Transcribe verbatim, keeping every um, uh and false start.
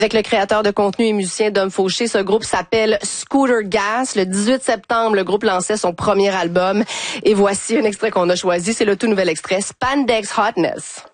Avec le créateur de contenu et musicien Dom Fauché, ce groupe s'appelle Scooter Gas. Le dix-huit septembre, le groupe lançait son premier album. Et voici un extrait qu'on a choisi. C'est le tout nouvel extrait, Spandex Hotness.